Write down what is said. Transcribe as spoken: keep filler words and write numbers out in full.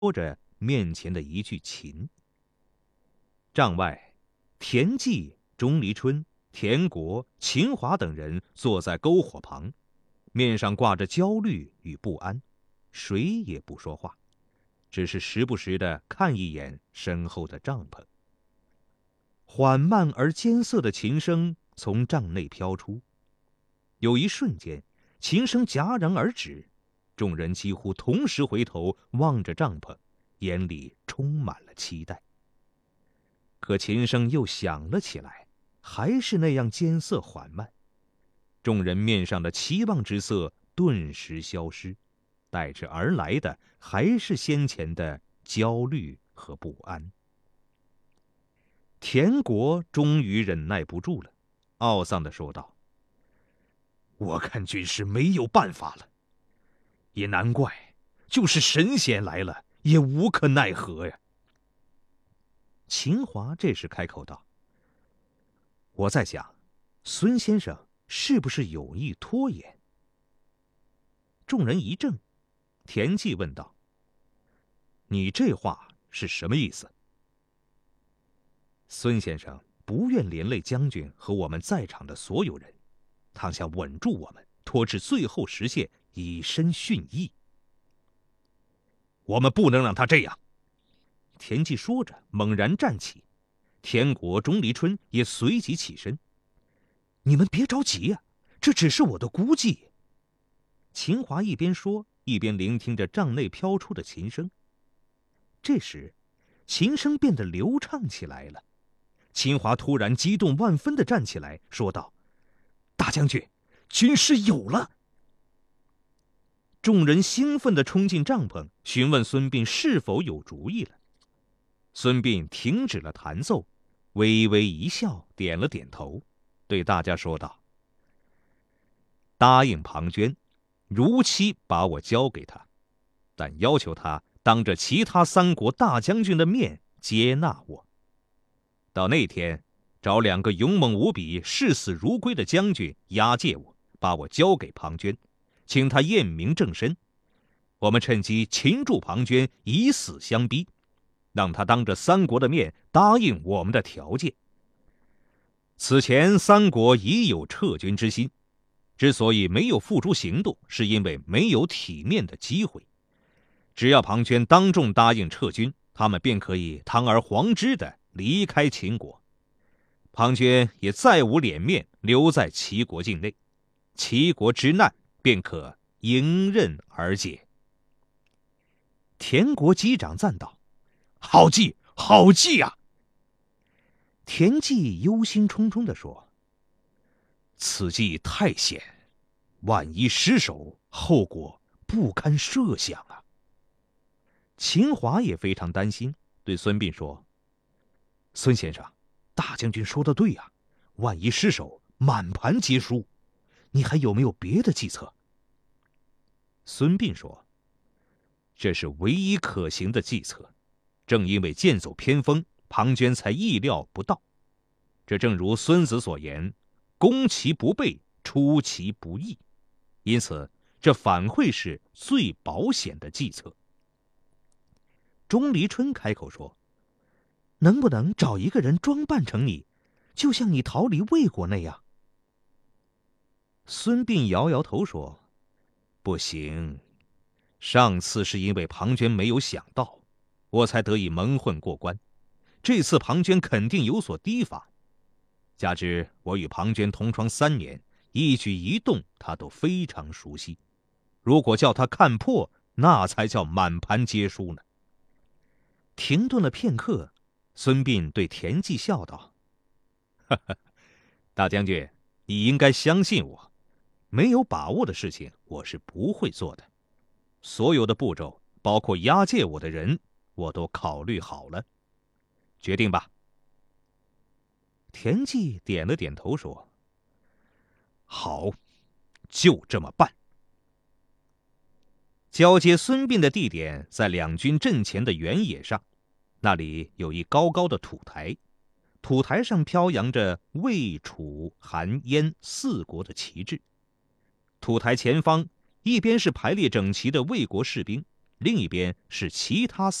说着面前的一具琴。帐外，田忌、钟离春、田国、秦华等人坐在篝火旁，面上挂着焦虑与不安，谁也不说话，只是时不时地看一眼身后的帐篷。缓慢而艰涩的琴声从帐内飘出，有一瞬间，琴声戛然而止，众人几乎同时回头望着帐篷，眼里充满了期待。可琴声又响了起来，还是那样艰涩缓慢。众人面上的期望之色顿时消失，带着而来的还是先前的焦虑和不安。田国终于忍耐不住了，懊丧地说道：“我看军师没有办法了，也难怪，就是神仙来了，也无可奈何呀。”秦华这时开口道：“我在想，孙先生是不是有意拖延？”众人一怔，田忌问道：“你这话是什么意思？”孙先生不愿连累将军和我们在场的所有人，他想稳住我们，拖至最后时限，以身殉义。我们不能让他这样！田忌说着，猛然站起，田国、钟离春也随即起身。你们别着急呀、啊，这只是我的估计。秦华一边说，一边聆听着帐内飘出的琴声。这时，琴声变得流畅起来了。秦华突然激动万分地站起来，说道：“大将军，军师有了！”众人兴奋地冲进帐篷，询问孙膑是否有主意了。孙膑停止了弹奏，微微一笑，点了点头，对大家说道：“答应庞涓，如期把我交给他，但要求他当着其他三国大将军的面接纳我。到那天，找两个勇猛无比、视死如归的将军押解我，把我交给庞涓，请他验明正身。我们趁机擒住庞涓，以死相逼，让他当着三国的面答应我们的条件。此前三国已有撤军之心，之所以没有付诸行动，是因为没有体面的机会。只要庞涓当众答应撤军，他们便可以堂而皇之的离开秦国，庞涓也再无脸面留在齐国境内，齐国之难便可迎刃而解。田国击掌赞道：“好计，好计啊！”田忌忧心忡忡地说：“此计太险，万一失手，后果不堪设想啊！”秦华也非常担心，对孙膑说：“孙先生，大将军说的对呀、啊，万一失手，满盘皆输。你还有没有别的计策？”孙膑说：“这是唯一可行的计策，正因为剑走偏锋，庞涓才意料不到。这正如孙子所言，攻其不备，出其不意，因此这反会是最保险的计策。”钟离春开口说：“能不能找一个人装扮成你，就像你逃离魏国那样？”孙膑摇摇头说：“不行，上次是因为庞涓没有想到，我才得以蒙混过关。这次庞涓肯定有所提防，加之我与庞涓同窗三年，一举一动他都非常熟悉。如果叫他看破，那才叫满盘皆输呢。”停顿了片刻，孙膑对田忌笑道：“哈哈，大将军，你应该相信我，没有把握的事情我是不会做的。所有的步骤，包括押解我的人，我都考虑好了。决定吧。”田忌点了点头说：“好，就这么办。”交接孙膑的地点在两军阵前的原野上，那里有一高高的土台，土台上飘扬着魏、楚、韩、燕四国的旗帜。土台前方，一边是排列整齐的魏国士兵， 另一边是其他